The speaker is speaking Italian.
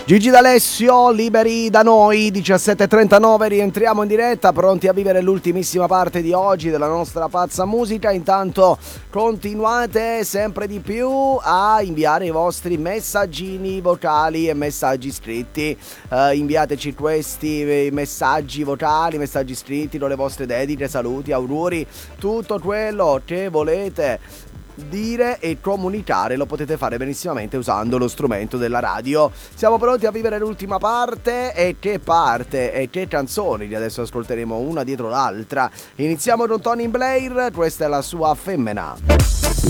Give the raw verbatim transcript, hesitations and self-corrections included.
Gigi D'Alessio, liberi da noi, diciassette e trentanove, rientriamo in diretta, pronti a vivere l'ultimissima parte di oggi della nostra pazza musica. Intanto continuate sempre di più a inviare i vostri messaggini vocali e messaggi scritti. Uh, inviateci questi messaggi vocali, messaggi scritti con le vostre dediche, saluti, auguri, tutto quello che volete dire e comunicare lo potete fare benissimamente usando lo strumento della radio. Siamo pronti a vivere l'ultima parte. E che parte e che canzoni adesso ascolteremo una dietro l'altra. Iniziamo con Tony Blair, questa è la sua Femmena.